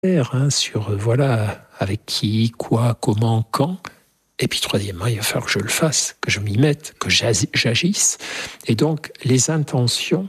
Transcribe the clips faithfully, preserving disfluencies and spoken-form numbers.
Hein, sur euh, voilà, avec qui, quoi, comment, quand. Et puis troisièmement, il va falloir que je le fasse, que je m'y mette, que j'agisse. Et donc, les intentions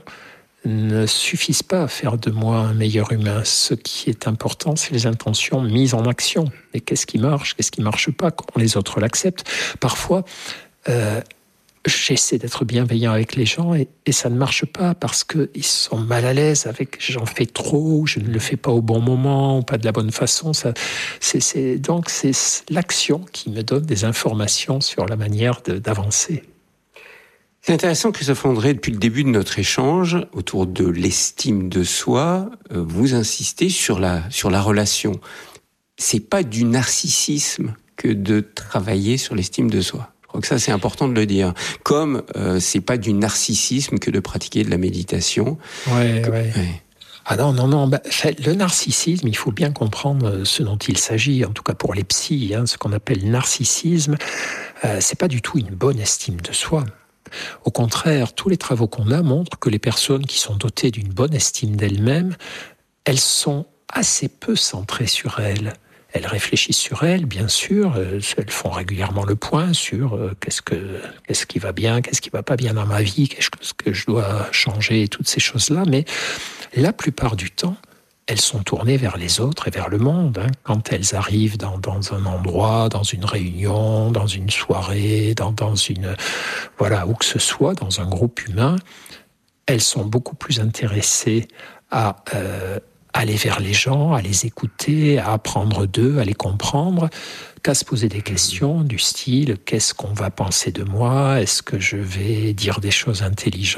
ne suffisent pas à faire de moi un meilleur humain. Ce qui est important, c'est les intentions mises en action. Et qu'est-ce qui marche, qu'est-ce qui ne marche pas, comment les autres l'acceptent. Parfois, euh, j'essaie d'être bienveillant avec les gens et, et ça ne marche pas parce qu'ils sont mal à l'aise avec j'en fais trop, je ne le fais pas au bon moment, ou pas de la bonne façon. Ça, c'est, c'est, donc c'est l'action qui me donne des informations sur la manière de, d'avancer. C'est intéressant, Christophe André, depuis le début de notre échange, autour de l'estime de soi, vous insistez sur la, sur la relation. C'est pas du narcissisme que de travailler sur l'estime de soi. Je crois que ça, c'est important de le dire. Comme euh, c'est pas du narcissisme que de pratiquer de la méditation. Ouais, que, ouais. ouais. Ah non, non, non. Bah, le narcissisme, il faut bien comprendre ce dont il s'agit, en tout cas pour les psys, hein, ce qu'on appelle narcissisme, euh, c'est pas du tout une bonne estime de soi. Au contraire, tous les travaux qu'on a montrent que les personnes qui sont dotées d'une bonne estime d'elles-mêmes, elles sont assez peu centrées sur elles. Elles réfléchissent sur elles, bien sûr. Elles font régulièrement le point sur euh, qu'est-ce que qu'est-ce qui va bien, qu'est-ce qui va pas bien dans ma vie, qu'est-ce que je dois changer, toutes ces choses-là. Mais la plupart du temps, elles sont tournées vers les autres et vers le monde. Hein. Quand elles arrivent dans, dans un endroit, dans une réunion, dans une soirée, dans, dans une voilà où que ce soit, dans un groupe humain, elles sont beaucoup plus intéressées à euh, aller vers les gens, à les écouter, à apprendre d'eux, à les comprendre, qu'à se poser des questions du style « qu'est-ce qu'on va penser de moi ? Est-ce que je vais dire des choses intelligentes ?»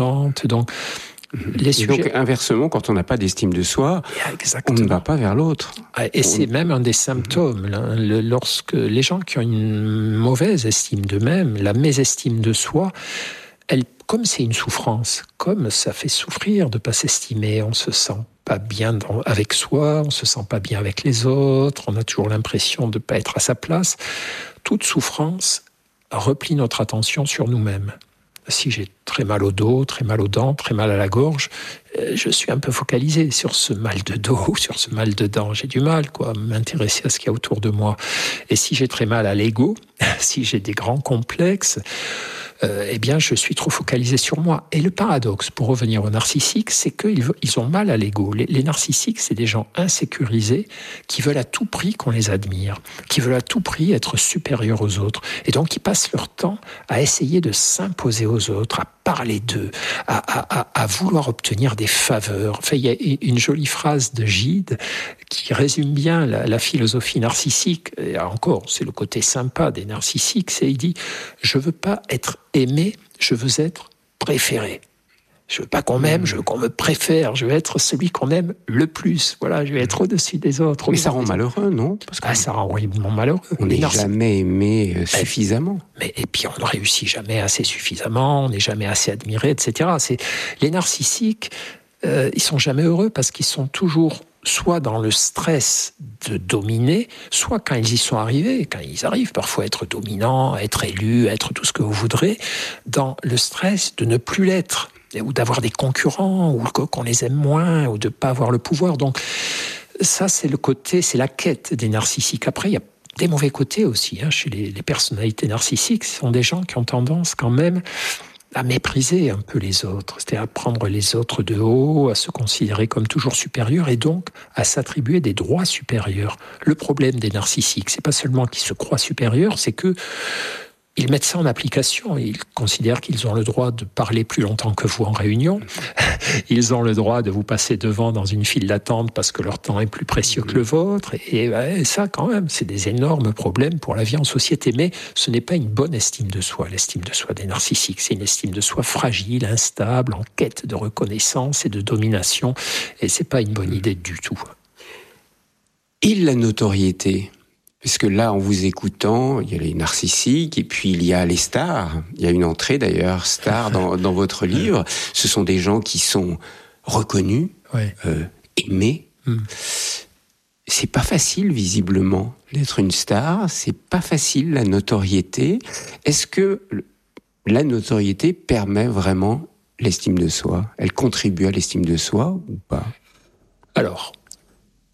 Donc, les sujets... donc, inversement, quand on n'a pas d'estime de soi, Exactement. On ne va pas vers l'autre. Et c'est même un des symptômes. Là, le, lorsque les gens qui ont une mauvaise estime d'eux-mêmes, la mésestime de soi, elle, comme c'est une souffrance, comme ça fait souffrir de ne pas s'estimer, on se sent pas bien dans, avec soi, on se sent pas bien avec les autres, on a toujours l'impression de ne pas être à sa place. Toute souffrance replie notre attention sur nous-mêmes. Si j'ai très mal au dos, très mal aux dents, très mal à la gorge, je suis un peu focalisé sur ce mal de dos, sur ce mal de dents. J'ai du mal, quoi, à m'intéresser à ce qu'il y a autour de moi. Et si j'ai très mal à l'ego, si j'ai des grands complexes, euh, eh bien, je suis trop focalisé sur moi. Et le paradoxe, pour revenir aux narcissiques, c'est qu'ils ils ont mal à l'ego. Les, les narcissiques, c'est des gens insécurisés qui veulent à tout prix qu'on les admire, qui veulent à tout prix être supérieurs aux autres. Et donc, ils passent leur temps à essayer de s'imposer aux autres, à parler d'eux, à, à, à, à vouloir obtenir des faveurs. Enfin, il y a une jolie phrase de Gide qui résume bien la, la philosophie narcissique. Et encore, c'est le côté sympa des narcissiques. C'est, il dit, je veux pas être aimé, je veux être préféré. Je veux pas qu'on m'aime, je veux qu'on me préfère. Je veux être celui qu'on aime le plus. Voilà, je veux être au-dessus des autres. Mais ça rend malheureux, non ? Parce que ah, ça rend horriblement malheureux. On n'est jamais aimé euh, suffisamment. Mais, et puis on ne réussit jamais assez suffisamment, on n'est jamais assez admiré, et cetera. C'est, les narcissiques, euh, ils sont jamais heureux parce qu'ils sont toujours soit dans le stress de dominer, soit quand ils y sont arrivés, quand ils arrivent parfois à être dominants, à être élus, à être tout ce que vous voudrez, dans le stress de ne plus l'être, ou d'avoir des concurrents, ou qu'on les aime moins, ou de ne pas avoir le pouvoir. Donc ça, c'est le côté, c'est la quête des narcissiques. Après, il y a des mauvais côtés aussi, hein, chez les, les personnalités narcissiques. Ce sont des gens qui ont tendance quand même à mépriser un peu les autres, c'est-à-dire à prendre les autres de haut, à se considérer comme toujours supérieurs et donc à s'attribuer des droits supérieurs. Le problème des narcissiques, c'est pas seulement qu'ils se croient supérieurs, c'est que ils mettent ça en application. Ils considèrent qu'ils ont le droit de parler plus longtemps que vous en réunion. Ils ont le droit de vous passer devant dans une file d'attente parce que leur temps est plus précieux que le vôtre. Et, et ça, quand même, c'est des énormes problèmes pour la vie en société. Mais ce n'est pas une bonne estime de soi, l'estime de soi des narcissiques. C'est une estime de soi fragile, instable, en quête de reconnaissance et de domination. Et c'est pas une bonne idée du tout. Et la notoriété ? Parce que là, en vous écoutant, il y a les narcissiques et puis il y a les stars. Il y a une entrée d'ailleurs, star dans, dans votre livre. Ce sont des gens qui sont reconnus, ouais. euh, aimés. Mm. C'est pas facile, visiblement, d'être une star. C'est pas facile, la notoriété. Est-ce que la notoriété permet vraiment l'estime de soi ? Elle contribue à l'estime de soi ou pas ? Alors,